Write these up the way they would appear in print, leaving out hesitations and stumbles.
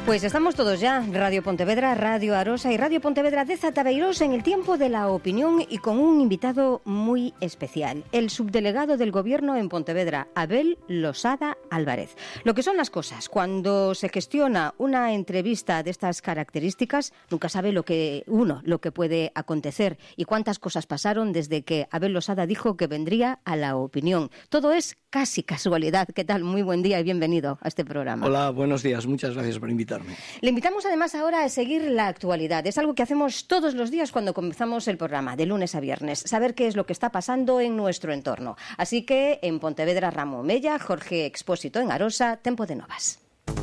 Pues estamos todos ya, Radio Pontevedra, Radio Arosa y Radio Pontevedra de Zatabeiros en el tiempo de la opinión y con un invitado muy especial, el subdelegado del Gobierno en Pontevedra, Abel Losada Álvarez. Lo que son las cosas, cuando se gestiona una entrevista de estas características, nunca sabe lo que puede acontecer y cuántas cosas pasaron desde que Abel Losada dijo que vendría a la opinión. Todo es casi casualidad. ¿Qué tal? Muy buen día y bienvenido a este programa. Hola, buenos días. Muchas gracias por invitarme. Le invitamos además ahora a seguir la actualidad. Es algo que hacemos todos los días cuando comenzamos el programa, de lunes a viernes. Saber qué es lo que está pasando en nuestro entorno. Así que en Pontevedra, Ramón Mella, Jorge Expósito en Arosa, Tempo de Novas.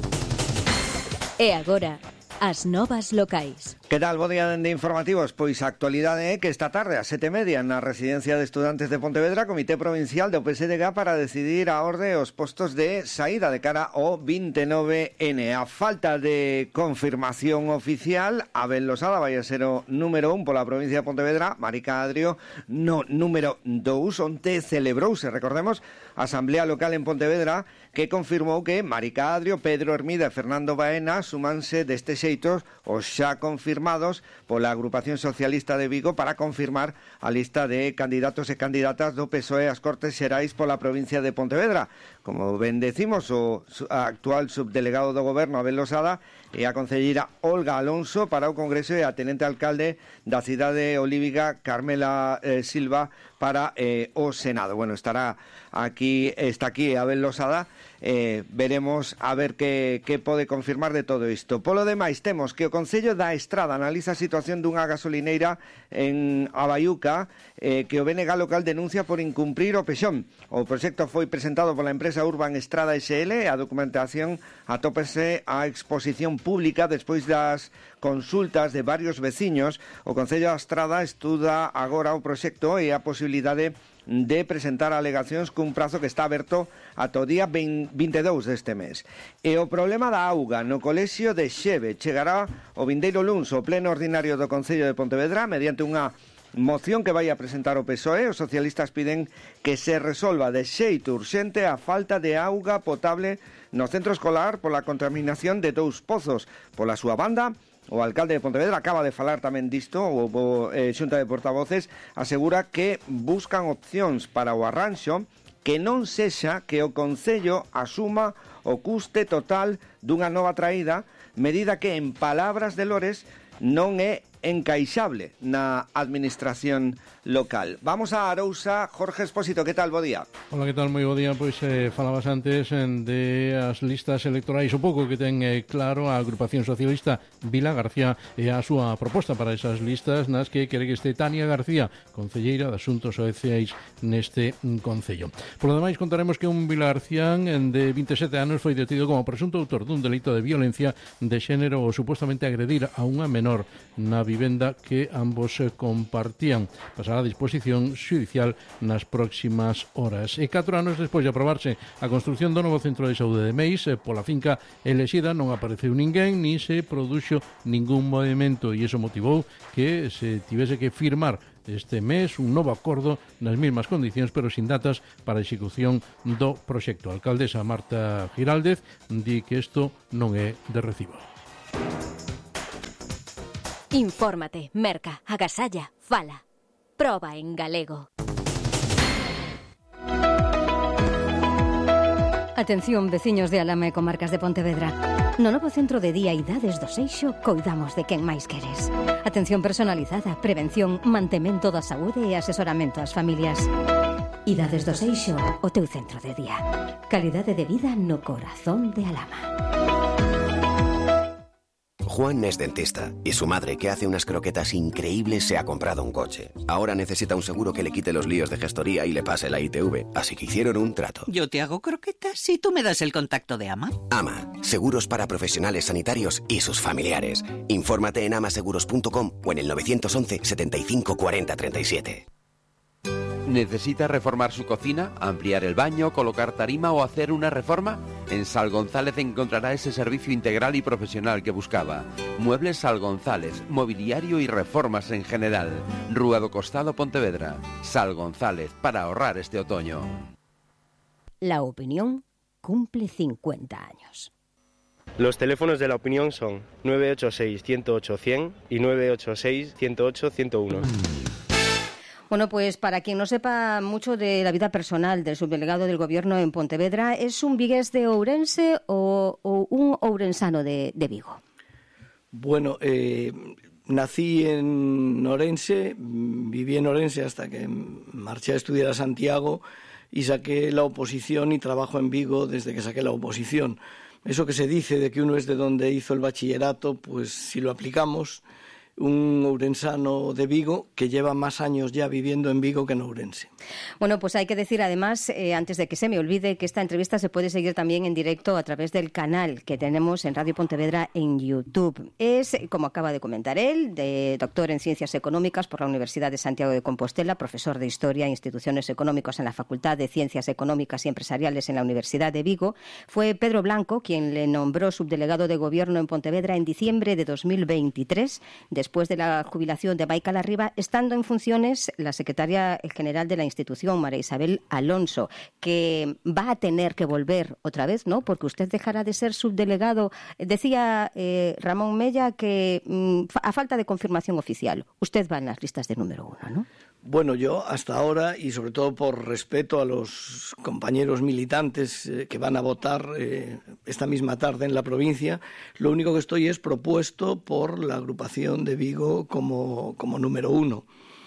E agora, as novas locais. Que tal, bo día de informativos? Pois a actualidade é que esta tarde a 7:30 na Residencia de Estudantes de Pontevedra, Comité Provincial do PSDG para decidir a orde os postos de saída de cara ao 29N. A falta de confirmación oficial, Abel Losada vai a ser o número 1 pola provincia de Pontevedra, Marica Adrio no número 2, onte celebrouse, recordemos, a Asamblea Local en Pontevedra, que confirmou que Marica Adrio, Pedro Hermida e Fernando Baena sumanse deste xeito os xa confirmados pola Agrupación Socialista de Vigo para confirmar a lista de candidatos e candidatas do PSOE ás Cortes Xerais pola provincia de Pontevedra. Como ben decimos, o actual subdelegado do Goberno, Abel Losada, e a concelleira Olga Alonso para o Congreso e a tenente alcalde da cidade olívica, Carmela Silva, para o Senado. Bueno, está aquí Abel Losada. Veremos a ver que pode confirmar de todo isto. Polo demais, temos que o Concello da Estrada analiza a situación dunha gasolineira en Abaiuca que o BNG local denuncia por incumprir o pexón. O proxecto foi presentado pola empresa Urban Estrada SL e a documentación atópese a exposición pública despois das consultas de varios veciños. O Concello da Estrada estuda agora o proxecto e a posibilidade de presentar alegacións cun prazo que está aberto ata o día 22 deste mes. E o problema da auga no colexio de Xeve chegará o vindeiro luns ao pleno ordinario do Concello de Pontevedra mediante unha moción que vai a presentar o PSOE. Os socialistas piden que se resolva de xeito urxente a falta de auga potable no centro escolar pola contaminación de 2 pozos. Pola súa banda, o alcalde de Pontevedra acaba de falar tamén disto, o xunta de portavoces asegura que buscan opcións para o arranxo que non sexa que o Concello asuma o custe total dunha nova traída, medida que, en palabras de Lores, non é encaixable na administración local. Vamos a Arousa. Jorge Expósito, que tal? Bo día. Hola, que tal? Moi bo día. Pois falabas antes de as listas electorais, o pouco que ten claro a Agrupación Socialista Vila García e a súa proposta para esas listas nas que quere que este Tania García, concelleira de Asuntos Sociais neste concello. Por lo demais, contaremos que un vilarcián de 27 anos foi detido como presunto autor dun delito de violencia de xénero ou supuestamente agredir a unha menor na vivenda que ambos compartían. Pasará a disposición xudicial nas próximas horas. E 4 anos despois de aprobarse a construción do novo centro de saúde de Meis, pola finca elexida non apareceu ninguén, ni se produxo ningún movimento, e iso motivou que se tivese que firmar este mes un novo acordo nas mesmas condicións, pero sin datas para a execución do proxecto. A alcaldesa Marta Giraldez di que isto non é de recibo. Infórmate, merca, agasalla, fala. Proba en galego. Atención, veciños de Alama e comarcas de Pontevedra. No novo centro de día Idades do Seixo coidamos de quen máis queres. Atención personalizada, prevención, mantemento da saúde e asesoramento ás familias. Idades do Seixo, o teu centro de día. Calidade de vida no corazón de Alama. Juan es dentista y su madre, que hace unas croquetas increíbles, se ha comprado un coche. Ahora necesita un seguro que le quite los líos de gestoría y le pase la ITV, así que hicieron un trato. Yo te hago croquetas y tú me das el contacto de AMA. AMA, seguros para profesionales sanitarios y sus familiares. Infórmate en amaseguros.com o en el 911 75 40 37. ¿Necesita reformar su cocina, ampliar el baño, colocar tarima o hacer una reforma? En Sal González encontrará ese servicio integral y profesional que buscaba. Muebles Sal González, mobiliario y reformas en general. Rúa do Costado, Pontevedra. Sal González, para ahorrar este otoño. La opinión cumple 50 años. Los teléfonos de La Opinión son 986-108-100 y 986-108-101. Bueno, pues para quien no sepa mucho de la vida personal del subdelegado del Gobierno en Pontevedra, ¿es un vigués de Ourense o un ourensano de Vigo? Bueno, nací en Orense, viví en Orense hasta que marché a estudiar a Santiago y saqué la oposición y trabajo en Vigo desde que saqué la oposición. Eso que se dice de que uno es de donde hizo el bachillerato, pues si lo aplicamos, un ourensano de Vigo que lleva más años ya viviendo en Vigo que en Ourense. Bueno, pues hay que decir además, antes de que se me olvide, que esta entrevista se puede seguir también en directo a través del canal que tenemos en Radio Pontevedra en YouTube. Es, como acaba de comentar él, doctor en Ciencias Económicas por la Universidad de Santiago de Compostela, profesor de Historia e Instituciones Económicas en la Facultad de Ciencias Económicas y Empresariales en la Universidad de Vigo. Fue Pedro Blanco quien le nombró subdelegado de Gobierno en Pontevedra en diciembre de 2023, después de la jubilación de Maica Larriba, estando en funciones la secretaria general de la institución, María Isabel Alonso, que va a tener que volver otra vez, ¿no? Porque usted dejará de ser subdelegado. Decía Ramón Mella que a falta de confirmación oficial, usted va en las listas de número 1, ¿no? Bueno, yo hasta ahora, y sobre todo por respeto a los compañeros militantes que van a votar esta misma tarde en la provincia, lo único que estoy es propuesto por la agrupación de Vigo como número 1.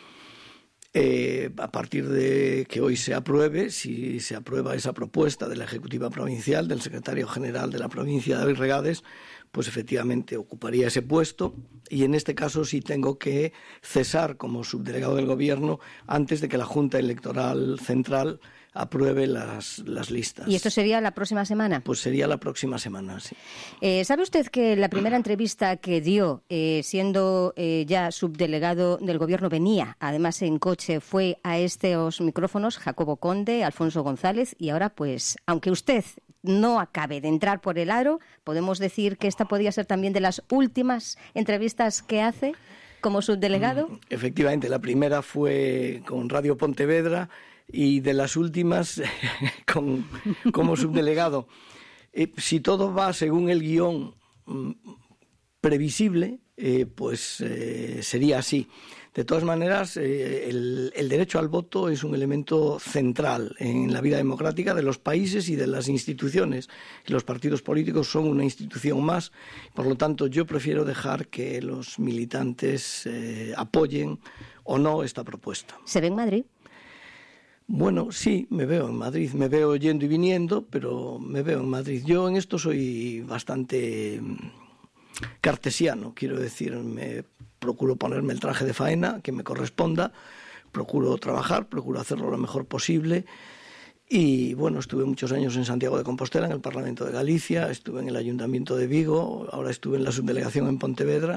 A partir de que hoy se apruebe, si se aprueba esa propuesta de la Ejecutiva Provincial, del secretario general de la provincia, David Regades, pues efectivamente ocuparía ese puesto y en este caso sí tengo que cesar como subdelegado del Gobierno antes de que la Junta Electoral Central apruebe las listas. ¿Y esto sería la próxima semana? Pues sería la próxima semana, sí. ¿Sabe usted que la primera entrevista que dio, siendo ya subdelegado del Gobierno, venía además en coche, fue a estos micrófonos, Jacobo Conde, Alfonso González, y ahora pues, aunque usted no acabe de entrar por el aro, podemos decir que esta podría ser también de las últimas entrevistas que hace como subdelegado? Efectivamente, la primera fue con Radio Pontevedra y de las últimas como subdelegado. Si todo va según el guión previsible, pues sería así. De todas maneras, el derecho al voto es un elemento central en la vida democrática de los países y de las instituciones. Los partidos políticos son una institución más, por lo tanto yo prefiero dejar que los militantes apoyen o no esta propuesta. ¿Se ve en Madrid? Bueno, sí, me veo en Madrid, me veo yendo y viniendo, pero me veo en Madrid. Yo en esto soy bastante cartesiano, quiero decir, procuro ponerme el traje de faena que me corresponda, procuro trabajar, procuro hacerlo lo mejor posible y bueno, estuve muchos años en Santiago de Compostela, en el Parlamento de Galicia, estuve en el Ayuntamiento de Vigo, ahora estuve en la subdelegación en Pontevedra.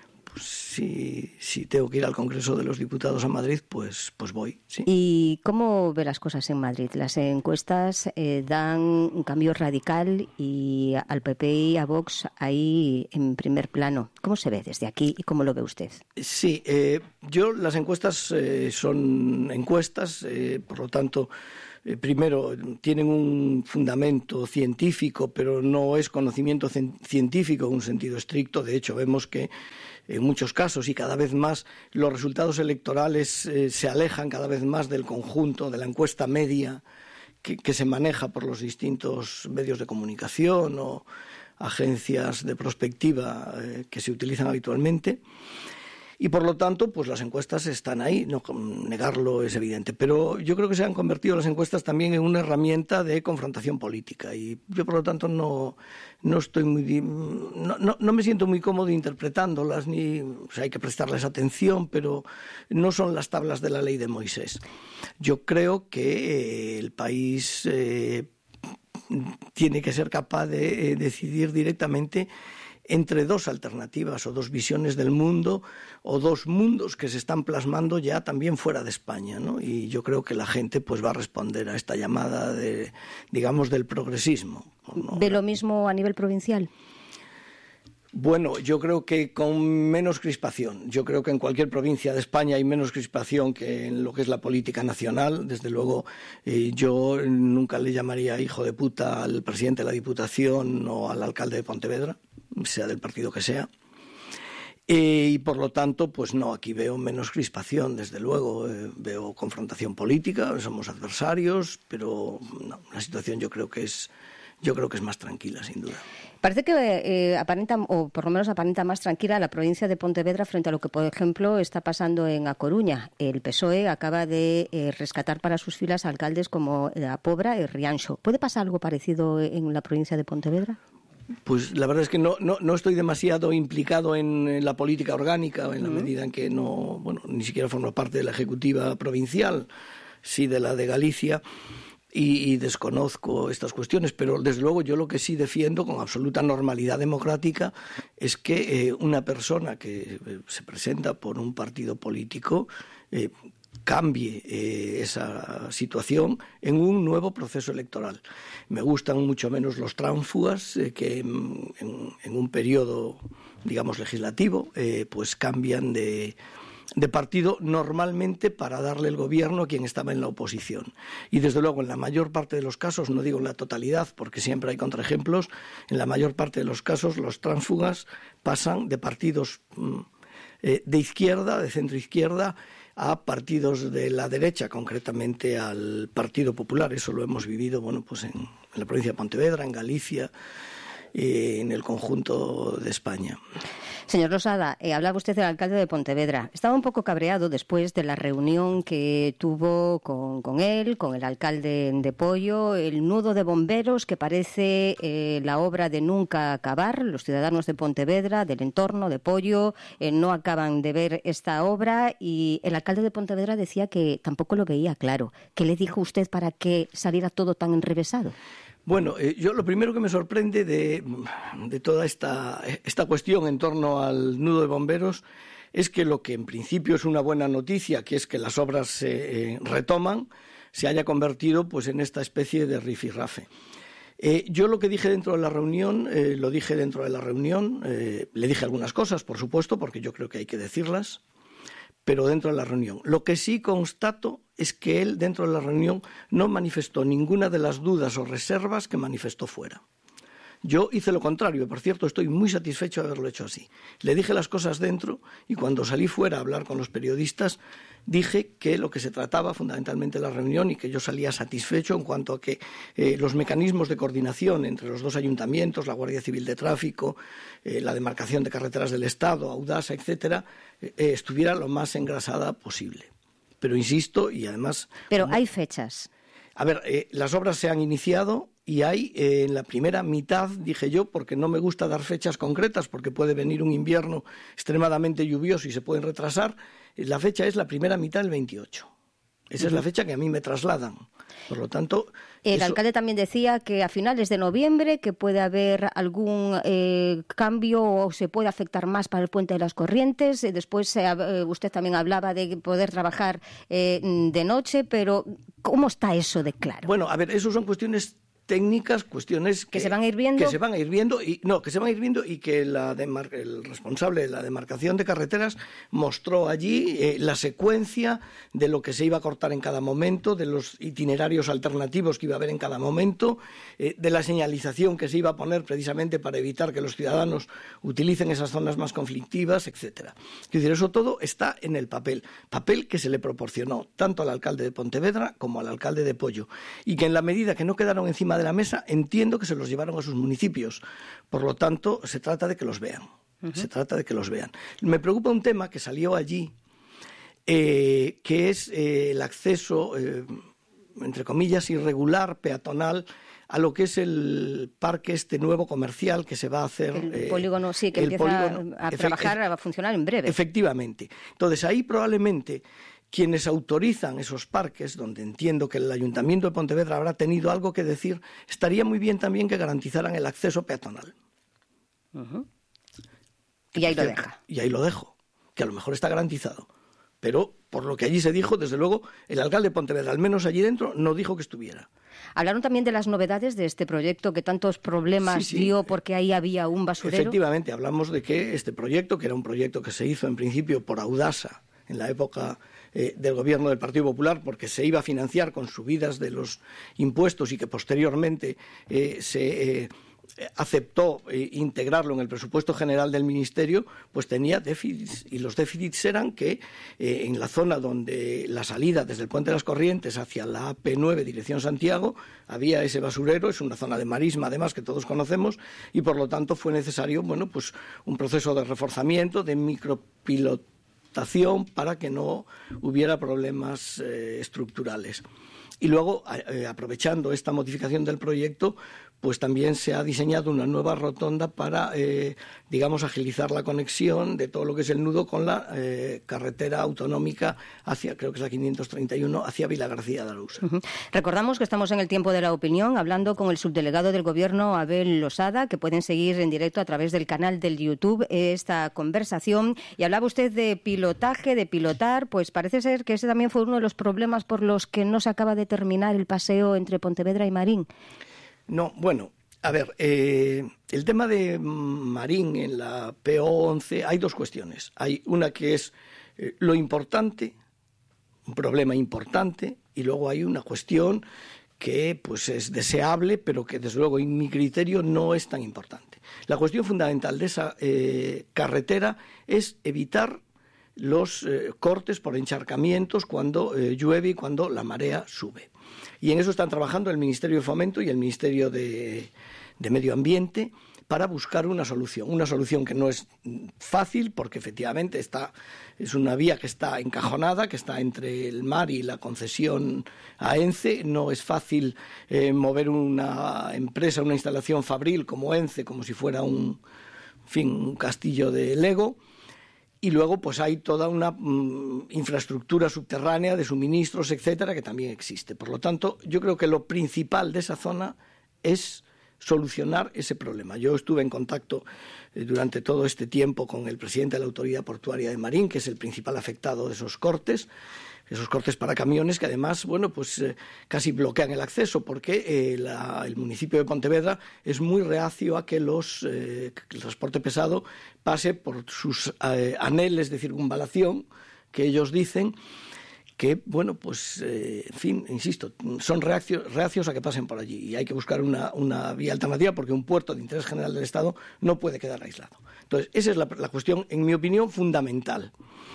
Si tengo que ir al Congreso de los Diputados a Madrid, pues voy, sí. ¿Y cómo ve las cosas en Madrid? Las encuestas dan un cambio radical y al PP y a Vox ahí en primer plano. ¿Cómo se ve desde aquí y cómo lo ve usted? Sí, las encuestas son encuestas, por lo tanto, primero tienen un fundamento científico, pero no es conocimiento científico en un sentido estricto. De hecho, vemos que en muchos casos y cada vez más los resultados electorales se alejan cada vez más del conjunto de la encuesta media que se maneja por los distintos medios de comunicación o agencias de prospectiva que se utilizan habitualmente. Y por lo tanto, pues las encuestas están ahí, no negarlo es evidente. Pero yo creo que se han convertido las encuestas también en una herramienta de confrontación política. Y yo, por lo tanto, no me siento muy cómodo interpretándolas, o sea, hay que prestarles atención, pero no son las tablas de la ley de Moisés. Yo creo que el país tiene que ser capaz de decidir directamente entre dos alternativas o dos visiones del mundo o dos mundos que se están plasmando ya también fuera de España, ¿no? Y yo creo que la gente pues va a responder a esta llamada digamos del progresismo, ¿no? ¿Ve lo mismo a nivel provincial? Bueno, yo creo que con menos crispación. Yo creo que en cualquier provincia de España hay menos crispación que en lo que es la política nacional. Desde luego, yo nunca le llamaría hijo de puta al presidente de la Diputación o al alcalde de Pontevedra, sea del partido que sea. Y por lo tanto, pues no, aquí veo menos crispación, desde luego. Veo confrontación política, somos adversarios, pero no, la situación yo creo que es más tranquila, sin duda. Parece que aparenta, o por lo menos aparenta más tranquila la provincia de Pontevedra frente a lo que, por ejemplo, está pasando en A Coruña. El PSOE acaba de rescatar para sus filas alcaldes como A Pobra y Rianxo. ¿Puede pasar algo parecido en la provincia de Pontevedra? Pues la verdad es que no estoy demasiado implicado en la política orgánica, en la medida en que ni siquiera formo parte de la ejecutiva provincial, sí de la de Galicia. Y desconozco estas cuestiones, pero desde luego yo lo que sí defiendo con absoluta normalidad democrática es que una persona que se presenta por un partido político cambie esa situación en un nuevo proceso electoral. Me gustan mucho menos los tránsfugas que en un periodo, digamos, legislativo, pues cambian de partido normalmente para darle el gobierno a quien estaba en la oposición. Y desde luego en la mayor parte de los casos, no digo en la totalidad porque siempre hay contraejemplos, en la mayor parte de los casos los tránsfugas pasan de partidos de izquierda, de centro izquierda, a partidos de la derecha, concretamente al Partido Popular. Eso lo hemos vivido pues en la provincia de Pontevedra, en Galicia, en el conjunto de España. Señor Losada, hablaba usted del alcalde de Pontevedra. Estaba un poco cabreado después de la reunión que tuvo con él, con el alcalde de Poio, el nudo de bomberos que parece la obra de nunca acabar. Los ciudadanos de Pontevedra, del entorno de Poio, no acaban de ver esta obra y el alcalde de Pontevedra decía que tampoco lo veía claro. ¿Qué le dijo usted para que saliera todo tan enrevesado? Bueno, yo lo primero que me sorprende de toda esta cuestión en torno al nudo de bomberos es que lo que en principio es una buena noticia, que es que las obras se retoman, se haya convertido pues en esta especie de rifirrafe. Yo lo que dije dentro de la reunión, lo dije dentro de la reunión, le dije algunas cosas, por supuesto, porque yo creo que hay que decirlas, pero dentro de la reunión. Lo que sí constato es que él, dentro de la reunión, no manifestó ninguna de las dudas o reservas que manifestó fuera. Yo hice lo contrario, y por cierto estoy muy satisfecho de haberlo hecho así. Le dije las cosas dentro y cuando salí fuera a hablar con los periodistas dije que lo que se trataba fundamentalmente de la reunión y que yo salía satisfecho en cuanto a que los mecanismos de coordinación entre los dos ayuntamientos, la Guardia Civil de Tráfico, la demarcación de carreteras del Estado, Audasa, etcétera, estuviera lo más engrasada posible. Pero insisto, y además... Pero hay fechas. A ver, las obras se han iniciado y hay en la primera mitad, dije yo, porque no me gusta dar fechas concretas, porque puede venir un invierno extremadamente lluvioso y se pueden retrasar, la fecha es la primera mitad del 28. Esa es la fecha que a mí me trasladan. Por lo tanto... El alcalde también decía que a finales de noviembre que puede haber algún cambio o se puede afectar más para el Puente de las Corrientes. Después usted también hablaba de poder trabajar de noche, pero ¿cómo está eso de claro? Bueno, a ver, eso son cuestiones técnicas, cuestiones que se van a ir viendo. Que se van a ir viendo y que el responsable de la demarcación de carreteras mostró allí la secuencia de lo que se iba a cortar en cada momento, de los itinerarios alternativos que iba a haber en cada momento, de la señalización que se iba a poner precisamente para evitar que los ciudadanos utilicen esas zonas más conflictivas, etcétera. Es decir, eso todo está en el papel que se le proporcionó tanto al alcalde de Pontevedra como al alcalde de Poio, y que en la medida que no quedaron encima de la mesa, entiendo que se los llevaron a sus municipios. Por lo tanto, se trata de que los vean. Se trata de que los vean. Me preocupa un tema que salió allí, que es el acceso, entre comillas, irregular, peatonal, a lo que es el parque nuevo comercial que se va a hacer. El polígono, sí, que empieza a trabajar, a funcionar en breve. Efectivamente. Entonces, ahí probablemente quienes autorizan esos parques, donde entiendo que el Ayuntamiento de Pontevedra habrá tenido algo que decir, estaría muy bien también que garantizaran el acceso peatonal. Y ahí lo deja. Y ahí lo dejo, que a lo mejor está garantizado. Pero, por lo que allí se dijo, desde luego, el alcalde de Pontevedra, al menos allí dentro, no dijo que estuviera. Hablaron también de las novedades de este proyecto que tantos problemas dio porque ahí había un basurero. Efectivamente, hablamos de que este proyecto, que era un proyecto que se hizo en principio por Audasa en la época del gobierno del Partido Popular, porque se iba a financiar con subidas de los impuestos y que posteriormente se aceptó integrarlo en el presupuesto general del Ministerio, pues tenía déficits, y los déficits eran que en la zona donde la salida desde el Puente de las Corrientes hacia la AP9 dirección Santiago había ese basurero, es una zona de marisma además que todos conocemos, y por lo tanto fue necesario, bueno, pues un proceso de reforzamiento, de micropilotación para que no hubiera problemas estructurales. Y luego, aprovechando esta modificación del proyecto, pues también se ha diseñado una nueva rotonda para, digamos, agilizar la conexión de todo lo que es el nudo con la carretera autonómica hacia, creo que es la 531, hacia Vilagarcía de Arousa. Recordamos que estamos en el tiempo de la opinión, hablando con el subdelegado del Gobierno, Abel Losada, que pueden seguir en directo a través del canal del YouTube esta conversación. Y hablaba usted de pilotaje, de pilotar, pues parece ser que ese también fue uno de los problemas por los que no se acaba de terminar el paseo entre Pontevedra y Marín. No, bueno, a ver, el tema de Marín en la PO11, hay dos cuestiones. Hay una que es lo importante, un problema importante, y luego hay una cuestión que pues es deseable, pero que desde luego en mi criterio no es tan importante. La cuestión fundamental de esa carretera es evitar los cortes por encharcamientos cuando llueve y cuando la marea sube. Y en eso están trabajando el Ministerio de Fomento y el Ministerio de Medio Ambiente para buscar una solución que no es fácil porque efectivamente es una vía que está encajonada, que está entre el mar y la concesión a ENCE. No es fácil mover una empresa, una instalación fabril como ENCE, como si fuera un castillo de Lego. Y luego pues hay toda una infraestructura subterránea de suministros, etcétera, que también existe. Por lo tanto, yo creo que lo principal de esa zona es solucionar ese problema. Yo estuve en contacto durante todo este tiempo con el presidente de la Autoridad Portuaria de Marín, que es el principal afectado de esos cortes para camiones que además, bueno, pues casi bloquean el acceso porque el municipio de Pontevedra es muy reacio a que el transporte pesado pase por sus aneles de circunvalación que ellos dicen que, bueno, pues, en fin, insisto, son reacios a que pasen por allí y hay que buscar una vía alternativa porque un puerto de interés general del Estado no puede quedar aislado. Entonces, esa es la cuestión, en mi opinión, fundamental.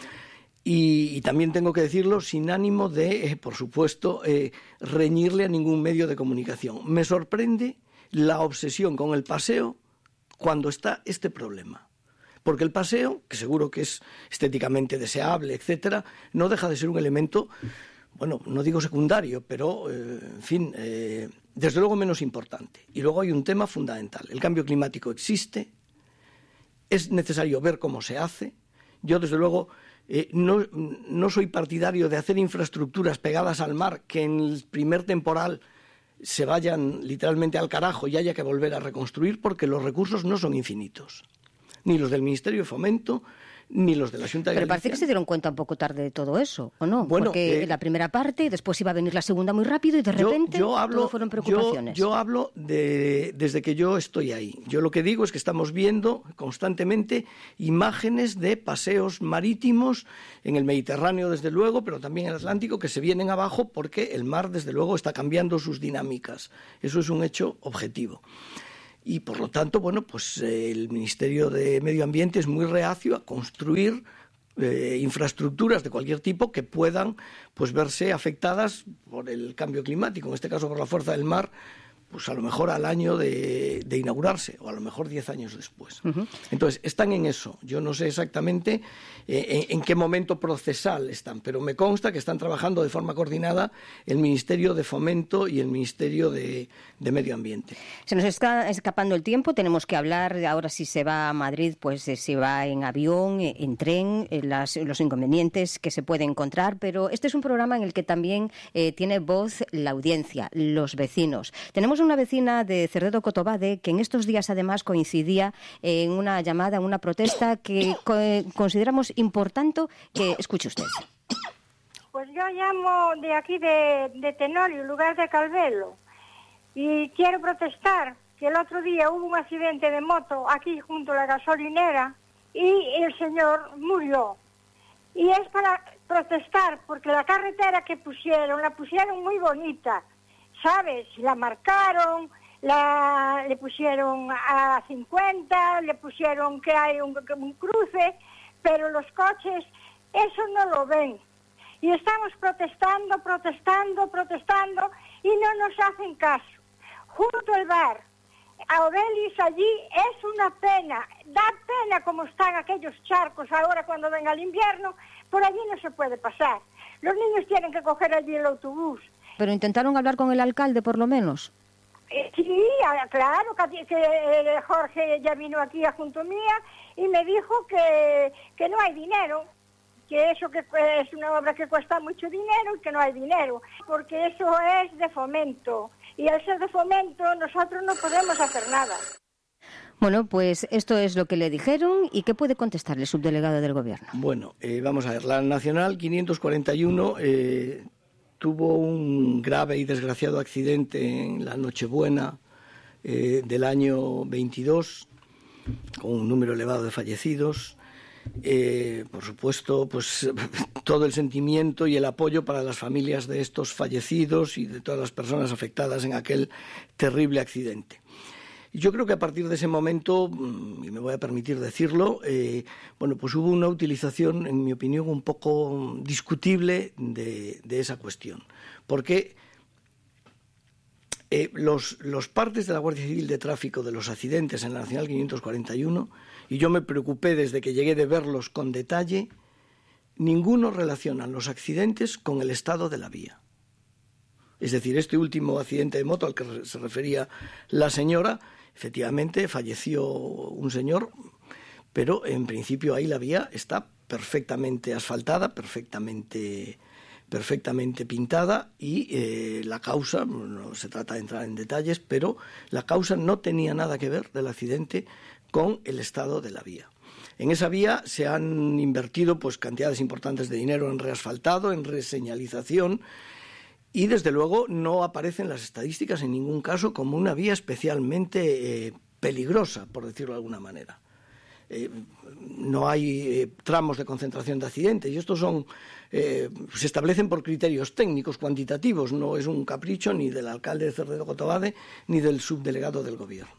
Y también tengo que decirlo sin ánimo de, por supuesto, reñirle a ningún medio de comunicación. Me sorprende la obsesión con el paseo cuando está este problema. Porque el paseo, que seguro que es estéticamente deseable, etcétera, no deja de ser un elemento, bueno, no digo secundario, pero, en fin, desde luego menos importante. Y luego hay un tema fundamental. El cambio climático existe, es necesario ver cómo se hace. Yo, desde luego, no soy partidario de hacer infraestructuras pegadas al mar que en el primer temporal se vayan literalmente al carajo y haya que volver a reconstruir porque los recursos no son infinitos. Ni los del Ministerio de Fomento, ni los de la Xunta de Galicia. Pero parece que se dieron cuenta un poco tarde de todo eso, ¿o no? Bueno, porque la primera parte, después iba a venir la segunda muy rápido y de repente todo fueron preocupaciones. Yo hablo desde que yo estoy ahí. Yo lo que digo es que estamos viendo constantemente imágenes de paseos marítimos en el Mediterráneo, desde luego, pero también en el Atlántico, que se vienen abajo porque el mar, desde luego, está cambiando sus dinámicas. Eso es un hecho objetivo. Y, por lo tanto, bueno, pues el Ministerio de Medio Ambiente es muy reacio a construir infraestructuras de cualquier tipo que puedan pues verse afectadas por el cambio climático, en este caso por la fuerza del mar, pues a lo mejor al año de inaugurarse o a lo mejor 10 años después. Entonces, están en eso. Yo no sé exactamente en qué momento procesal están, pero me consta que están trabajando de forma coordinada el Ministerio de Fomento y el Ministerio de Medio Ambiente. Se nos está escapando el tiempo, tenemos que hablar, ahora si se va a Madrid, pues si va en avión, en tren, los inconvenientes que se puede encontrar, pero este es un programa en el que también tiene voz la audiencia, los vecinos. Tenemos una vecina de Cerredo Cotobade que en estos días además coincidía en una llamada, en una protesta que consideramos importante que escuche usted. Pues yo llamo de aquí de Tenorio, lugar de Calvelo, Y quiero protestar que el otro día hubo un accidente de moto aquí junto a la gasolinera y el señor murió. Y es para protestar porque la carretera que la pusieron muy bonita, ¿sabes? La marcaron, le pusieron a 50, le pusieron que hay un cruce, pero los coches eso no lo ven. Y estamos protestando y no nos hacen caso. Junto al bar, a Obelis allí es una pena, da pena como están aquellos charcos ahora cuando venga el invierno, por allí no se puede pasar. Los niños tienen que coger allí el autobús. Pero intentaron hablar con el alcalde por lo menos. Sí, claro, que Jorge ya vino aquí junto mía y me dijo que no hay dinero, que eso que es una obra que cuesta mucho dinero y que no hay dinero, porque eso es de fomento. Y al ser de fomento nosotros no podemos hacer nada. Bueno, pues esto es lo que le dijeron. ¿Y qué puede contestar el subdelegado del Gobierno? Bueno, vamos a ver. La Nacional 541 tuvo un grave y desgraciado accidente en la Nochebuena del año 22, con un número elevado de fallecidos. Por supuesto, pues todo el sentimiento y el apoyo para las familias de estos fallecidos y de todas las personas afectadas en aquel terrible accidente. Yo creo que a partir de ese momento, y me voy a permitir decirlo, pues hubo una utilización, en mi opinión, un poco discutible de esa cuestión. Porque los partes de la Guardia Civil de Tráfico de los accidentes en la Nacional 541, y yo me preocupé desde que llegué de verlos con detalle, ninguno relaciona los accidentes con el estado de la vía. Es decir, este último accidente de moto al que se refería la señora, efectivamente falleció un señor, pero en principio ahí la vía está perfectamente asfaltada, perfectamente pintada y la causa, no se trata de entrar en detalles, pero la causa no tenía nada que ver del accidente con el estado de la vía. En esa vía se han invertido pues cantidades importantes de dinero en reasfaltado, en reseñalización, y desde luego no aparecen las estadísticas en ningún caso como una vía especialmente peligrosa, por decirlo de alguna manera. No hay tramos de concentración de accidentes y estos se establecen por criterios técnicos, cuantitativos, no es un capricho ni del alcalde de Cerredo-Cotobade ni del subdelegado del Gobierno.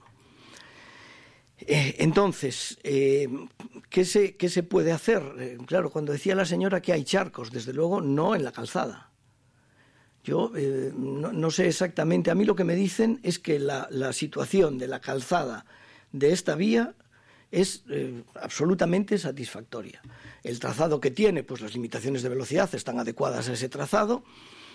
Entonces, ¿qué se puede hacer? Claro, cuando decía la señora que hay charcos, desde luego no en la calzada. Yo no sé exactamente, a mí lo que me dicen es que la situación de la calzada de esta vía es absolutamente satisfactoria. El trazado que tiene, pues las limitaciones de velocidad están adecuadas a ese trazado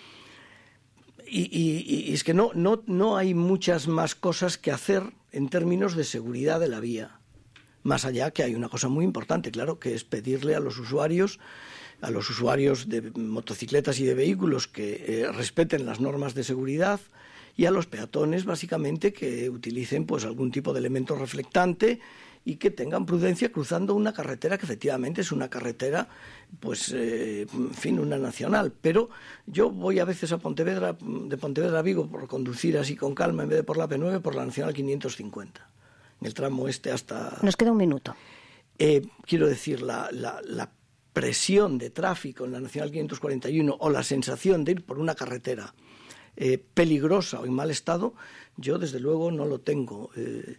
y es que no hay muchas más cosas que hacer en términos de seguridad de la vía. Más allá que hay una cosa muy importante, claro, que es pedirle a los usuarios de motocicletas y de vehículos que respeten las normas de seguridad y a los peatones, básicamente, que utilicen pues algún tipo de elemento reflectante y que tengan prudencia cruzando una carretera que efectivamente es una carretera, pues, en fin, una nacional. Pero yo voy a veces a Pontevedra, de Pontevedra a Vigo, por conducir así con calma, en vez de por la P9, por la Nacional 550, en el tramo hasta... Nos queda un minuto. Quiero decir, la presión de tráfico en la Nacional 541 o la sensación de ir por una carretera peligrosa o en mal estado, yo desde luego no lo tengo.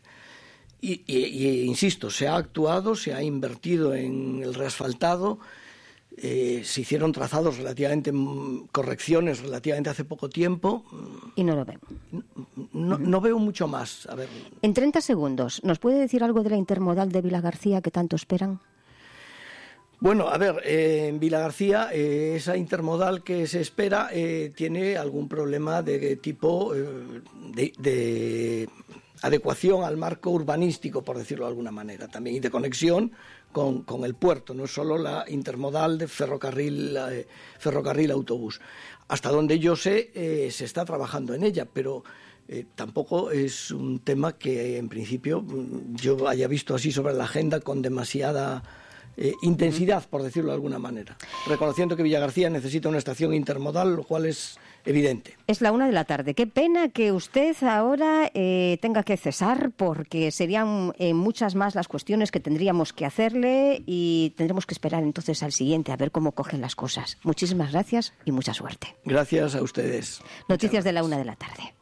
Y insisto, se ha actuado, se ha invertido en el reasfaltado, se hicieron trazados correcciones relativamente hace poco tiempo. Y no lo vemos. No veo mucho más. A ver. En 30 segundos, ¿nos puede decir algo de la intermodal de Vilagarcía que tanto esperan? Bueno, a ver, en Vilagarcía esa intermodal que se espera tiene algún problema de tipo de adecuación al marco urbanístico, por decirlo de alguna manera, también, y de conexión con el puerto, no es solo la intermodal de ferrocarril-autobús. Hasta donde yo sé, se está trabajando en ella, pero tampoco es un tema que en principio yo haya visto así sobre la agenda con demasiada intensidad, por decirlo de alguna manera, reconociendo que Villagarcía necesita una estación intermodal, lo cual es evidente. Es la 1 de la tarde. Qué pena que usted ahora tenga que cesar, porque serían muchas más las cuestiones que tendríamos que hacerle y tendremos que esperar entonces al siguiente a ver cómo cogen las cosas. Muchísimas gracias y mucha suerte. Gracias a ustedes. Noticias de la 1 de la tarde.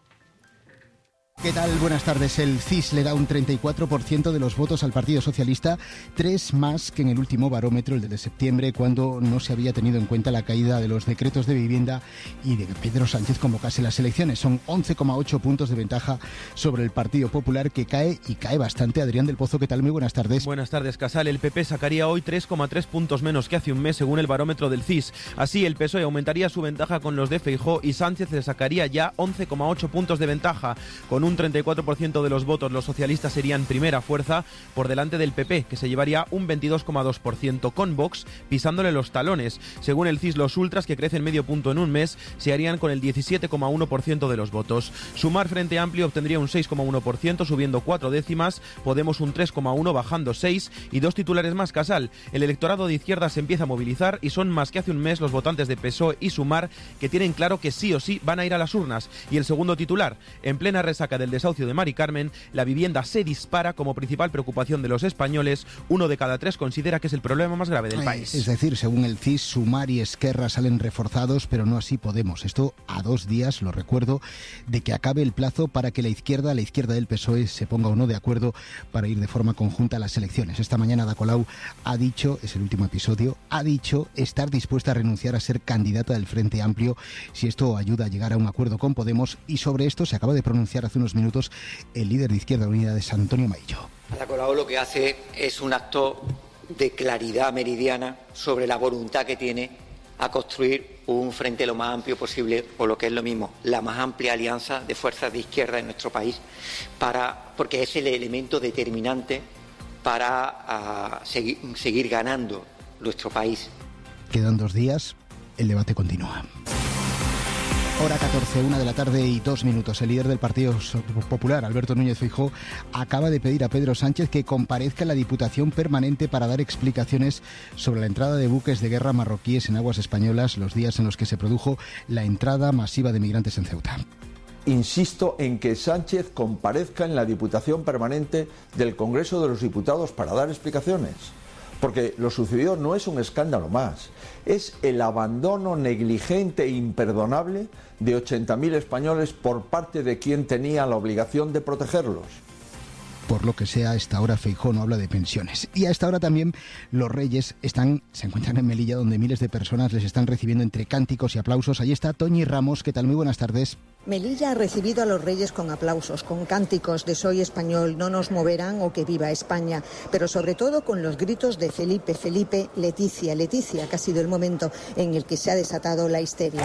¿Qué tal? Buenas tardes. El CIS le da un 34% de los votos al Partido Socialista, 3 más que en el último barómetro, el de septiembre, cuando no se había tenido en cuenta la caída de los decretos de vivienda y de que Pedro Sánchez convocase las elecciones. Son 11,8 puntos de ventaja sobre el Partido Popular, que cae y cae bastante. Adrián del Pozo, ¿qué tal? Muy buenas tardes. Buenas tardes, Casal. El PP sacaría hoy 3,3 puntos menos que hace un mes, según el barómetro del CIS. Así, el PSOE aumentaría su ventaja con los de Feijóo y Sánchez le sacaría ya 11,8 puntos de ventaja. Con un 34% de los votos, los socialistas serían primera fuerza por delante del PP, que se llevaría un 22,2%, con Vox pisándole los talones. Según el CIS, los ultras, que crecen medio punto en un mes, se harían con el 17,1% de los votos. Sumar, Frente Amplio, obtendría un 6,1%, subiendo 4 décimas, Podemos un 3,1%, bajando 6, y 2 titulares más, Casal. El electorado de izquierda se empieza a movilizar y son más que hace un mes los votantes de PSOE y Sumar, que tienen claro que sí o sí van a ir a las urnas. Y el segundo titular: en plena resaca del desahucio de Mari Carmen, la vivienda se dispara como principal preocupación de los españoles. 1 de cada 3 considera que es el problema más grave del país. Es decir, según el CIS, Sumar y Esquerra salen reforzados, pero no así Podemos. Esto a 2 días, lo recuerdo, de que acabe el plazo para que la izquierda del PSOE, se ponga o no de acuerdo para ir de forma conjunta a las elecciones. Esta mañana Ada Colau ha dicho, es el último episodio, ha dicho estar dispuesta a renunciar a ser candidata del Frente Amplio si esto ayuda a llegar a un acuerdo con Podemos, y sobre esto se acaba de pronunciar hace unos minutos el líder de Izquierda Unida, de Antonio Maillo. Ada Colau lo que hace es un acto de claridad meridiana sobre la voluntad que tiene a construir un frente lo más amplio posible, o lo que es lo mismo, la más amplia alianza de fuerzas de izquierda en nuestro país, porque es el elemento determinante para seguir ganando nuestro país. Quedan 2 días, el debate continúa. Hora 14, 1 de la tarde y 2 minutos. El líder del Partido Popular, Alberto Núñez Feijóo, acaba de pedir a Pedro Sánchez que comparezca en la Diputación Permanente para dar explicaciones sobre la entrada de buques de guerra marroquíes en aguas españolas, los días en los que se produjo la entrada masiva de migrantes en Ceuta. Insisto en que Sánchez comparezca en la Diputación Permanente del Congreso de los Diputados para dar explicaciones. Porque lo sucedido no es un escándalo más, es el abandono negligente e imperdonable de 80.000 españoles por parte de quien tenía la obligación de protegerlos. Por lo que sea, a esta hora Feijóo no habla de pensiones. Y a esta hora también los Reyes se encuentran en Melilla, donde miles de personas les están recibiendo entre cánticos y aplausos. Allí está Toñi Ramos. ¿Qué tal? Muy buenas tardes. Melilla ha recibido a los Reyes con aplausos, con cánticos de "Soy español, no nos moverán" o "Que viva España", pero sobre todo con los gritos de "Felipe, Felipe, Leticia, Leticia", que ha sido el momento en el que se ha desatado la histeria.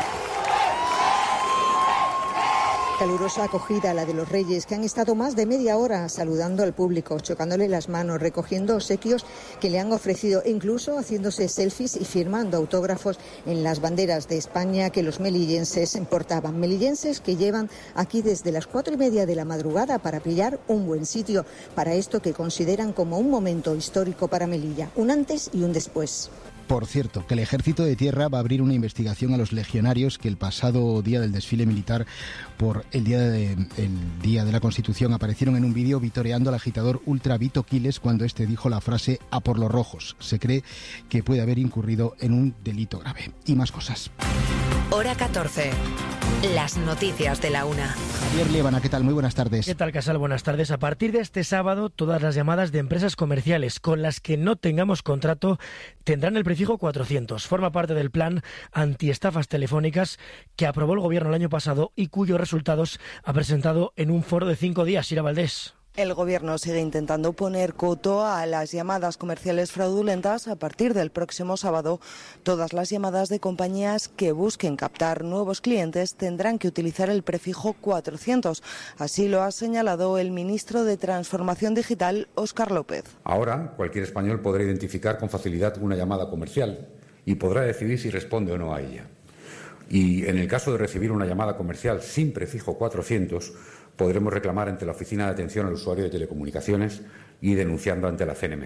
Calurosa acogida la de los Reyes, que han estado más de media hora saludando al público, chocándole las manos, recogiendo obsequios que le han ofrecido, incluso haciéndose selfies y firmando autógrafos en las banderas de España que los melillenses portaban. Melillenses que llevan aquí desde las 4:30 de la madrugada para pillar un buen sitio para esto que consideran como un momento histórico para Melilla, un antes y un después. Por cierto, que el Ejército de Tierra va a abrir una investigación a los legionarios que el pasado día del desfile militar por el día de la Constitución aparecieron en un vídeo vitoreando al agitador ultra Vito Quiles cuando este dijo la frase "a por los rojos". Se cree que puede haber incurrido en un delito grave. Y más cosas. Hora 14. Las noticias de la una. Javier Liébana, ¿qué tal? Muy buenas tardes. ¿Qué tal, Casal? Buenas tardes. A partir de este sábado, todas las llamadas de empresas comerciales con las que no tengamos contrato tendrán el prefijo 400. Forma parte del plan antiestafas telefónicas que aprobó el Gobierno el año pasado y cuyos resultados ha presentado en un foro de 5 días. Ira Valdés. El Gobierno sigue intentando poner coto a las llamadas comerciales fraudulentas. A partir del próximo sábado, todas las llamadas de compañías que busquen captar nuevos clientes tendrán que utilizar el prefijo 400. Así lo ha señalado el ministro de Transformación Digital, Óscar López. Ahora, cualquier español podrá identificar con facilidad una llamada comercial y podrá decidir si responde o no a ella. Y en el caso de recibir una llamada comercial sin prefijo 400, podremos reclamar ante la Oficina de Atención al Usuario de Telecomunicaciones y denunciando ante la CNMC.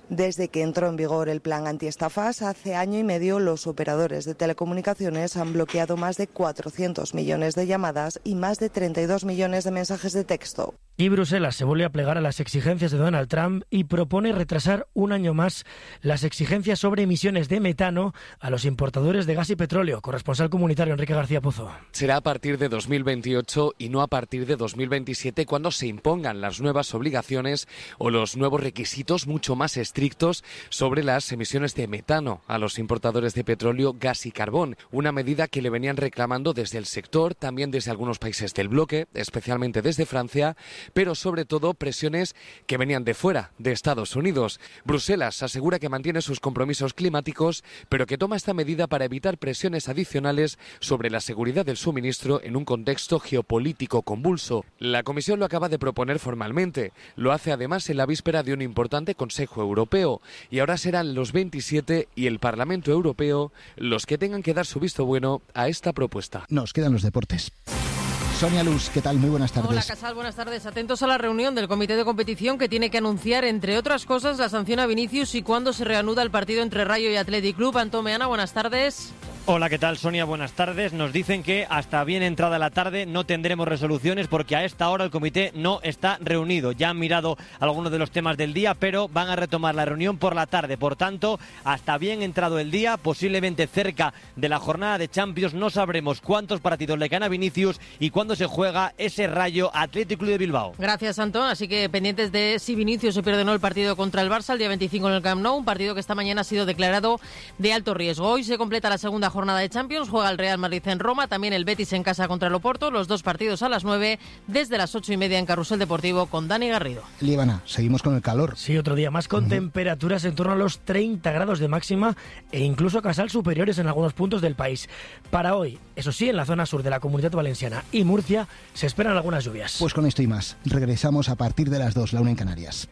Desde que entró en vigor el plan antiestafas, hace año y medio los operadores de telecomunicaciones han bloqueado más de 400 millones de llamadas y más de 32 millones de mensajes de texto. Y Bruselas se vuelve a plegar a las exigencias de Donald Trump y propone retrasar un año más las exigencias sobre emisiones de metano a los importadores de gas y petróleo. Corresponsal comunitario Enrique García Pozo. Será a partir de 2028 y no a partir de 2027 cuando se impongan las nuevas obligaciones o los nuevos requisitos mucho más estrictos sobre las emisiones de metano a los importadores de petróleo, gas y carbón. Una medida que le venían reclamando desde el sector, también desde algunos países del bloque, especialmente desde Francia, pero sobre todo presiones que venían de fuera, de Estados Unidos. Bruselas asegura que mantiene sus compromisos climáticos, pero que toma esta medida para evitar presiones adicionales sobre la seguridad del suministro en un contexto geopolítico convulso. La Comisión lo acaba de proponer formalmente. Lo hace además en la víspera de un importante Consejo Europeo. Y ahora serán los 27 y el Parlamento Europeo los que tengan que dar su visto bueno a esta propuesta. Nos quedan los deportes. Sonia Luz, ¿qué tal? Muy buenas tardes. Hola, Casal, buenas tardes. Atentos a la reunión del Comité de Competición que tiene que anunciar, entre otras cosas, la sanción a Vinicius y cuándo se reanuda el partido entre Rayo y Athletic Club. Antón Meana, buenas tardes. Hola, ¿qué tal, Sonia? Buenas tardes. Nos dicen que hasta bien entrada la tarde no tendremos resoluciones porque a esta hora el comité no está reunido. Ya han mirado algunos de los temas del día, pero van a retomar la reunión por la tarde. Por tanto, hasta bien entrado el día, posiblemente cerca de la jornada de Champions, no sabremos cuántos partidos le caen a Vinicius y cuándo se juega ese Rayo Athletic Club de Bilbao. Gracias, Antón. Así que pendientes de si Vinicius se pierde o no el partido contra el Barça el día 25 en el Camp Nou, un partido que esta mañana ha sido declarado de alto riesgo. Hoy se completa la segunda jornada de Champions, juega el Real Madrid en Roma, también el Betis en casa contra el Oporto, los dos partidos a las 9, desde las 8:30 en Carrusel Deportivo con Dani Garrido. Líbana, seguimos con el calor. Sí, otro día más con temperaturas en torno a los 30 grados de máxima e incluso Casal superiores en algunos puntos del país. Para hoy, eso sí, en la zona sur de la Comunidad Valenciana y Murcia se esperan algunas lluvias. Pues con esto y más, regresamos a partir de las 2, la 1 en Canarias.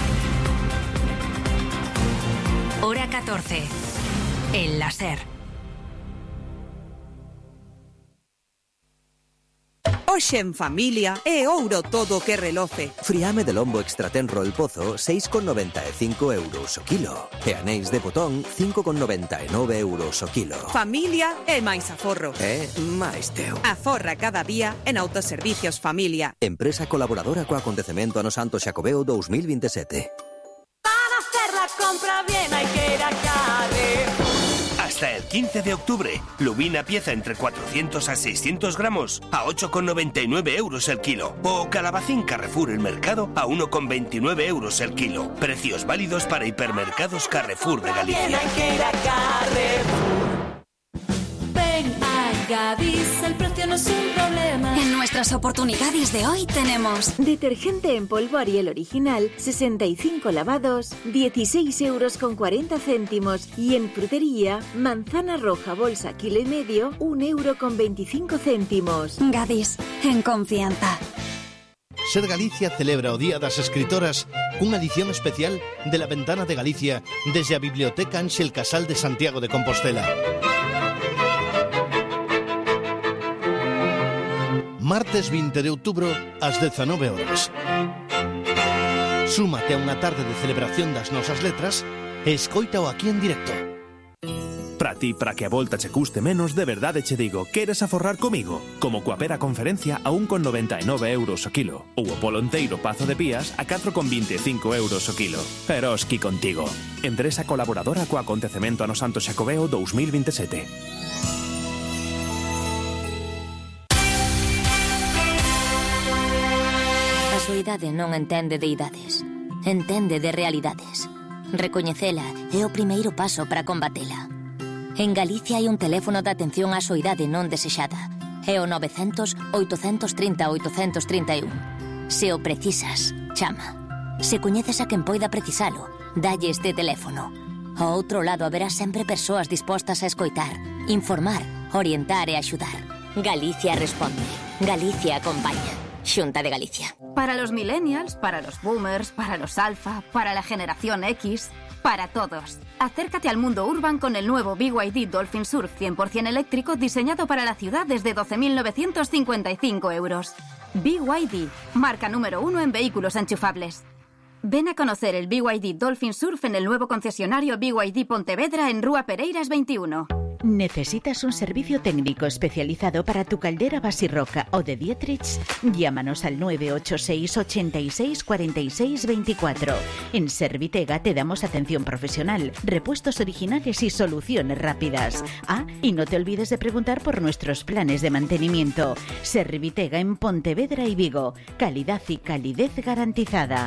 Hora 14. El láser. Hoxe en familia é ouro todo que reloce. Friame de lombo extratenro El Pozo, 6,95 euros o kilo. E anéis de botón, 5,99 euros o kilo. Familia é máis aforro. É máis teu. Aforra cada día en Autoservicios Familia. Empresa colaboradora co acontecemento Ano Santo Xacobeo 2027. Para hacer la compra bien hay que ir a Carrefour. Hasta el 15 de octubre, lubina pieza entre 400 a 600 gramos a 8,99 euros el kilo. O calabacín Carrefour el Mercado a 1,29 euros el kilo. Precios válidos para hipermercados Carrefour de Galicia. Ven a Gadis, el precio no es un problema. En nuestras oportunidades de hoy tenemos detergente en polvo Ariel original, 65 lavados, 16 euros con 40 céntimos. Y en frutería, manzana roja bolsa kilo y medio, 1 euro con 25 céntimos. Gadis, en confianza. Ser Galicia celebra o Día das Escritoras cunha edición especial de La Ventana de Galicia desde a Biblioteca Ángel Casal de Santiago de Compostela. Martes 20 de outubro ás 19 horas. Súmate a unha tarde de celebración das nosas letras e escoítao aquí en directo. Para ti, para que a volta che custe menos, de verdade che digo, queres aforrar comigo? Como coa pera conferencia a 1,99 euros o kilo. Ou o polo enteiro Pazo de Pías a 4,25 euros o kilo. Eroski contigo. Empresa colaboradora co acontecemento Ano Santo Xacobeo 2027. A soidade non entende de idades, entende de realidades. Recoñecela é o primeiro paso para combatela. En Galicia hai un teléfono de atención á soidade non desexada. É o 900-830-831. Se o precisas, chama. Se coñeces a quen poida precisalo, dalle este teléfono. Ao outro lado haberá sempre persoas dispostas a escoitar, informar, orientar e axudar. Galicia responde. Galicia acompaña. Xunta de Galicia. Para los millennials, para los boomers, para los alfa, para la generación X, para todos. Acércate al mundo urban con el nuevo BYD Dolphin Surf 100% eléctrico diseñado para la ciudad desde 12.955 euros. BYD, marca número 1 en vehículos enchufables. Ven a conocer el BYD Dolphin Surf en el nuevo concesionario BYD Pontevedra en Rúa Pereiras 21. ¿Necesitas un servicio técnico especializado para tu caldera Basirroca o de Dietrich? Llámanos al 986 86 46 24. En Servitega te damos atención profesional, repuestos originales y soluciones rápidas. Y no te olvides de preguntar por nuestros planes de mantenimiento. Servitega en Pontevedra y Vigo. Calidad y calidez garantizada.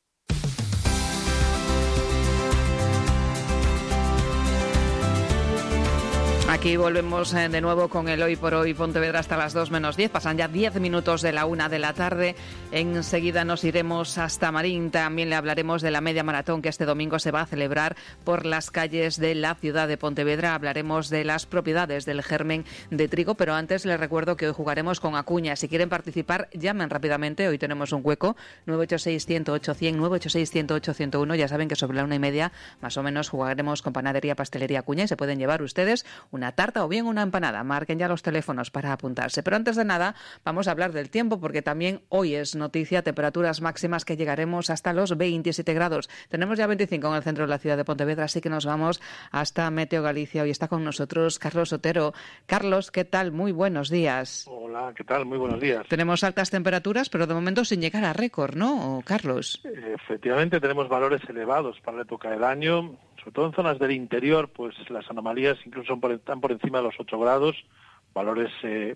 Aquí volvemos de nuevo con el Hoy por Hoy Pontevedra hasta las 2 menos 10. Pasan ya 10 minutos de la 1 de la tarde. Enseguida nos iremos hasta Marín. También le hablaremos de la media maratón que este domingo se va a celebrar por las calles de la ciudad de Pontevedra. Hablaremos de las propiedades del germen de trigo, pero antes les recuerdo que hoy jugaremos con Acuña. Si quieren participar, llamen rápidamente. Hoy tenemos un hueco, 986-108-100, 986-108-101. Ya saben que sobre la 1:30 más o menos jugaremos con Panadería Pastelería Acuña y se pueden llevar ustedes una tarta o bien una empanada. Marquen ya los teléfonos para apuntarse. Pero antes de nada, vamos a hablar del tiempo, porque también hoy es noticia temperaturas máximas que llegaremos hasta los 27 grados. Tenemos ya 25 en el centro de la ciudad de Pontevedra, así que nos vamos hasta Meteo Galicia. Hoy está con nosotros Carlos Otero. Carlos, ¿qué tal? Muy buenos días. Hola, ¿qué tal? Muy buenos días. Tenemos altas temperaturas, pero de momento sin llegar a récord, ¿no, Carlos? Efectivamente, tenemos valores elevados para la época del año. Sobre todo en zonas del interior, pues las anomalías incluso están por encima de los 8 grados, valores,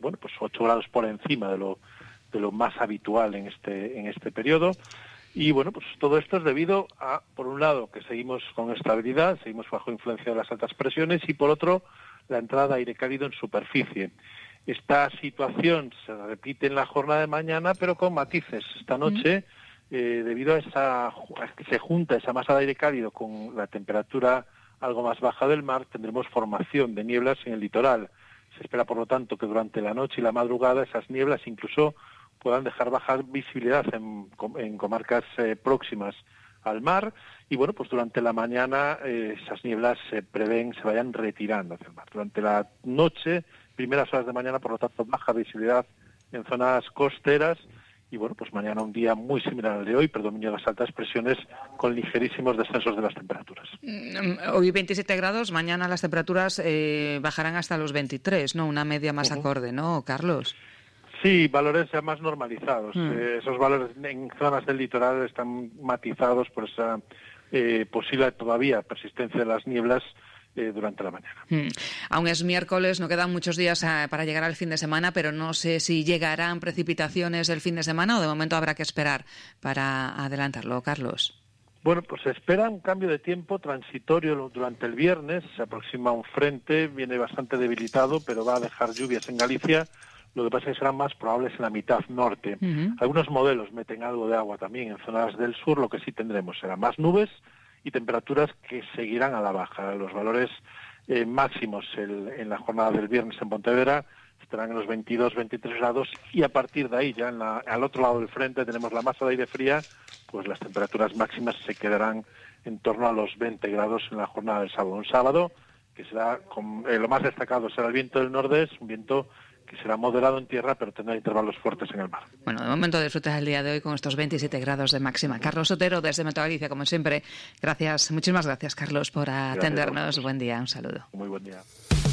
8 grados por encima de lo más habitual en este periodo. Y bueno, pues todo esto es debido a, por un lado, que seguimos con estabilidad, seguimos bajo influencia de las altas presiones, y por otro, la entrada de aire cálido en superficie. Esta situación se repite en la jornada de mañana, pero con matices. Esta noche, debido a que se junta esa masa de aire cálido con la temperatura algo más baja del mar, tendremos formación de nieblas en el litoral. Se espera, por lo tanto, que durante la noche y la madrugada esas nieblas incluso puedan dejar bajar visibilidad en comarcas próximas al mar, y bueno, pues durante la mañana esas nieblas se prevén se vayan retirando hacia el mar. Durante la noche, primeras horas de mañana, por lo tanto, baja visibilidad en zonas costeras. Y bueno, pues mañana un día muy similar al de hoy, predominio de las altas presiones con ligerísimos descensos de las temperaturas. Hoy 27 grados, mañana las temperaturas bajarán hasta los 23, ¿no? Una media más acorde, ¿no, Carlos? Sí, valores ya más normalizados. Esos valores en zonas del litoral están matizados por esa posible todavía persistencia de las nieblas durante la mañana. Aún es miércoles, no quedan muchos días para llegar al fin de semana, pero no sé si llegarán precipitaciones el fin de semana o de momento habrá que esperar para adelantarlo, Carlos. Bueno, pues se espera un cambio de tiempo transitorio durante el viernes. Se aproxima un frente, viene bastante debilitado, pero va a dejar lluvias en Galicia. Lo que pasa es que serán más probables en la mitad norte. Algunos modelos meten algo de agua también en zonas del sur. Lo que sí tendremos será más nubes y temperaturas que seguirán a la baja. Los valores máximos en la jornada del viernes en Pontevedra estarán en los 22-23 grados, y a partir de ahí, ya al otro lado del frente, tenemos la masa de aire fría, pues las temperaturas máximas se quedarán en torno a los 20 grados en la jornada del sábado. Un sábado que será, lo más destacado será el viento del nordeste, un viento que será moderado en tierra, pero tendrá intervalos fuertes en el mar. Bueno, de momento disfrutas el día de hoy con estos 27 grados de máxima. Carlos Otero, desde Meteo Galicia, como siempre. Gracias, muchísimas gracias, Carlos, por atendernos. Buen día, un saludo. Muy buen día.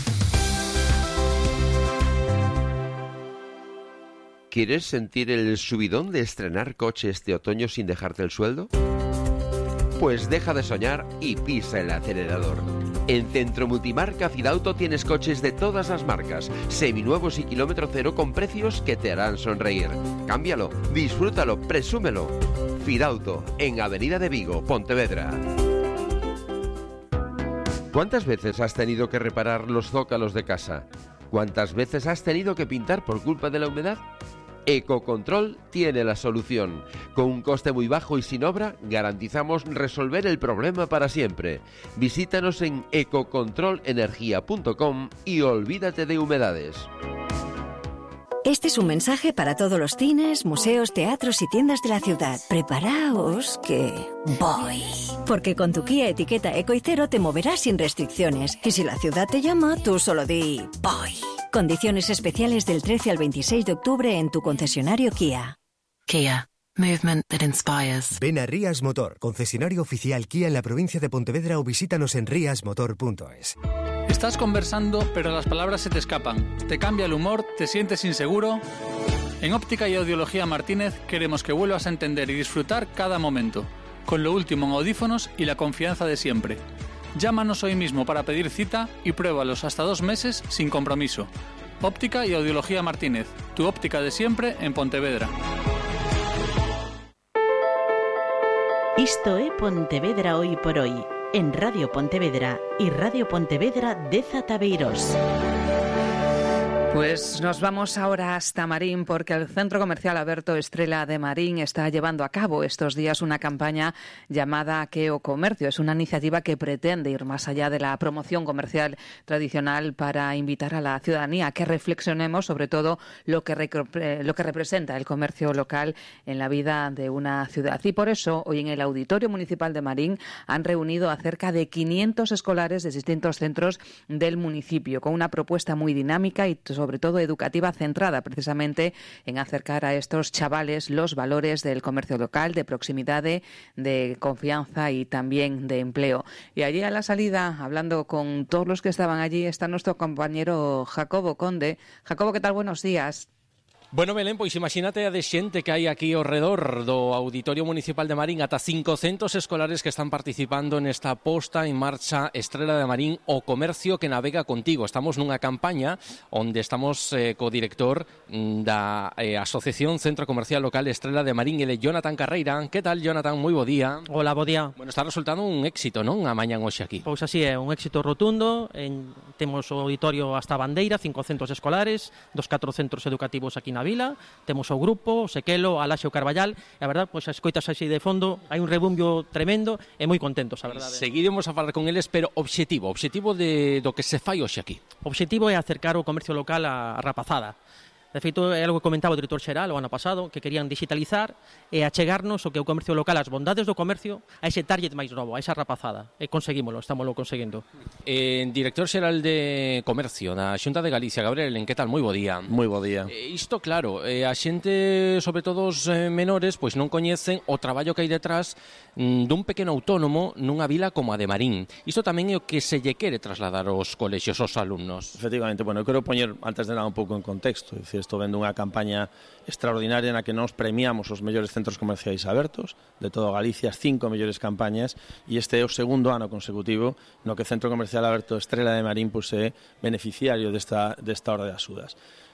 ¿Quieres sentir el subidón de estrenar coche este otoño sin dejarte el sueldo? Pues deja de soñar y pisa el acelerador. En Centro Multimarca Fidauto tienes coches de todas las marcas, seminuevos y kilómetro cero con precios que te harán sonreír. Cámbialo, disfrútalo, presúmelo. Fidauto, en Avenida de Vigo, Pontevedra. ¿Cuántas veces has tenido que reparar los zócalos de casa? ¿Cuántas veces has tenido que pintar por culpa de la humedad? Ecocontrol tiene la solución. Con un coste muy bajo y sin obra, garantizamos resolver el problema para siempre. Visítanos en ecocontrolenergia.com y olvídate de humedades. Este es un mensaje para todos los cines, museos, teatros y tiendas de la ciudad. Preparaos que voy. Porque con tu Kia etiqueta Eco y Cero te moverás sin restricciones. Y si la ciudad te llama, tú solo di voy. Condiciones especiales del 13 al 26 de octubre en tu concesionario Kia. Kia. Movement that inspires. Ven a Rías Motor, concesionario oficial Kia en la provincia de Pontevedra, o visítanos en riasmotor.es. Estás conversando, pero las palabras se te escapan. ¿Te cambia el humor? ¿Te sientes inseguro? En Óptica y Audiología Martínez queremos que vuelvas a entender y disfrutar cada momento, con lo último en audífonos y la confianza de siempre. Llámanos hoy mismo para pedir cita y pruébalos hasta 2 meses sin compromiso. Óptica y Audiología Martínez, tu óptica de siempre en Pontevedra. Isto é Pontevedra Hoy por Hoy, en Radio Pontevedra y Radio Pontevedra de Zatabeirós. Pues nos vamos ahora hasta Marín, porque el Centro Comercial Alberto Estrela de Marín está llevando a cabo estos días una campaña llamada Que o Comercio. Es una iniciativa que pretende ir más allá de la promoción comercial tradicional para invitar a la ciudadanía a que reflexionemos sobre todo lo que representa el comercio local en la vida de una ciudad. Y por eso, hoy en el Auditorio Municipal de Marín han reunido a cerca de 500 escolares de distintos centros del municipio, con una propuesta muy dinámica y sobre todo educativa, centrada precisamente en acercar a estos chavales los valores del comercio local, de proximidad, de confianza y también de empleo. Y allí a la salida, hablando con todos los que estaban allí, está nuestro compañero Jacobo Conde. Jacobo, ¿qué tal? Buenos días. Bueno, Belén, pois imagínate a de xente que hai aquí ao redor do Auditorio Municipal de Marín, ata 500 escolares que están participando nesta posta en marcha Estrela de Marín, o comercio que navega contigo. Estamos nunha campaña onde estamos co director da Asociación Centro Comercial Local Estrela de Marín, ele Jonathan Carreira. Que tal, Jonathan? Moi bo día. Hola, bo día. Bueno, está resultando un éxito, non? A mañan hoxe aquí. Pois así é, un éxito rotundo. Temos o auditorio hasta a bandeira, 500 escolares, dos 4 centros educativos aquí na vila, temos o grupo, o Sequelo, a Laxe, o Carballal, e a verdade, pois as coitas así de fondo, hai un rebumbio tremendo e moi contentos, a verdade. Seguiremos a falar con eles, pero objetivo do que se fai hoxe aquí. O objetivo é acercar o comercio local á rapazada. De feito, é algo que comentaba o director xeral o ano pasado, que querían digitalizar e achegarnos o que o comercio local, as bondades do comercio, a ese target máis novo, a esa rapazada. E conseguímolo, estámoslo conseguindo. Director xeral de Comercio da Xunta de Galicia, Gabriel, en que tal? Moi bo día. Moi bo día. Isto, claro, a xente, sobre todo os menores, pois non coñecen o traballo que hai detrás dun pequeno autónomo nunha vila como a de Marín. Isto tamén é o que se lle quere trasladar aos colexios, aos alumnos. Efectivamente, bueno, eu quero poñer, antes de nada, un pouco en contexto. É dicir, estou vendo unha campaña extraordinaria na que nós premiamos os mellores centros comerciais abertos de toda Galicia, as 5 mellores campañas, e este é o segundo ano consecutivo no que o Centro Comercial Aberto Estrela de Marín pois é beneficiario desta orde de axudas.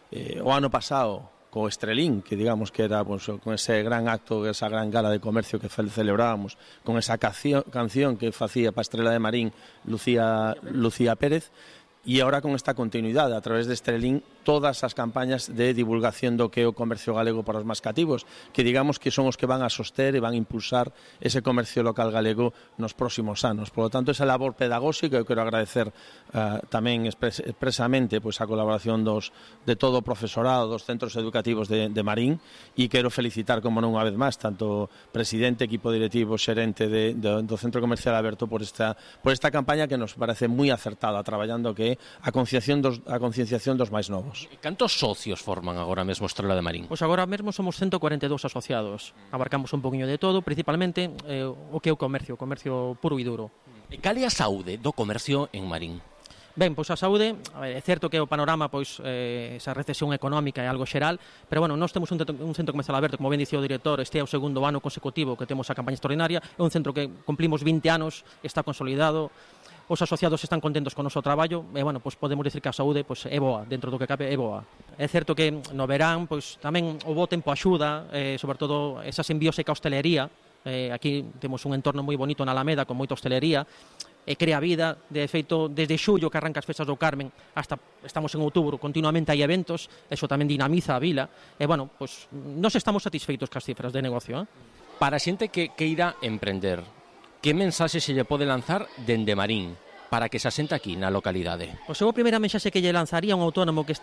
O ano pasado, co Estrelín, que digamos que era pues, con ese gran acto, esa gran gala de comercio que celebrábamos, con esa canción que facía para Estrela de Marín Lucía Pérez, e agora con esta continuidade a través de Estrelín, todas as campañas de divulgación do que é o comercio galego para os máis cativos, que digamos que son os que van a soster e van a impulsar ese comercio local galego nos próximos anos. Por lo tanto, esa labor pedagóxica, eu quero agradecer tamén expresamente pois, a colaboración de todo o profesorado dos centros educativos de Marín, e quero felicitar, como non unha vez máis, tanto presidente, equipo directivo, xerente do Centro Comercial Aberto por esta campaña que nos parece moi acertada, traballando que a concienciación dos máis novos. Cantos socios forman agora mesmo Estrela de Marín? Pois agora mesmo somos 142 asociados. Abarcamos un poquinho de todo, principalmente o que é o comercio puro e duro. E cal é a saúde do comercio en Marín? Ben, pois a saúde, é certo que o panorama, pois, esa recesión económica é algo xeral, pero, bueno, nós temos un centro comercial aberto, como ben dicía o director, este é o segundo ano consecutivo que temos a campaña extraordinaria, é un centro que cumplimos 20 anos, está consolidado, os asociados están contentos con o noso traballo e, bueno, pois podemos dicir que a saúde pois, é boa, dentro do que cabe é boa. É certo que no verán pois, tamén o bo tempo axuda, sobre todo esa simbiose ca hostelería. Aquí temos un entorno moi bonito na Alameda con moita hostelería e crea vida. De feito, desde xullo que arranca as festas do Carmen hasta estamos en outubro, continuamente hai eventos, eso tamén dinamiza a vila e, bueno, pois nós estamos satisfeitos cas cifras de negocio. Para a xente que queira emprender, que mensaxe se lle pode lanzar dende Marín para que se asenta aquí na localidade? Pois eu a primeira mensaxe que lle lanzaría a un autónomo que